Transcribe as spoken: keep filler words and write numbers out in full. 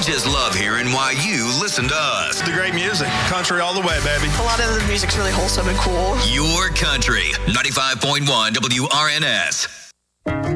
just love hearing why you listen to us. The great music. Country all the way, baby. A lot of the music's really wholesome and cool. Your country. ninety-five point one W R N S.